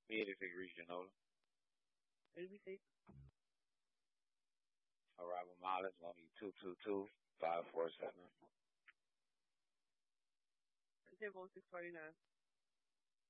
86 Regional. ABC. Arrival mileage gonna be 222,547. 649.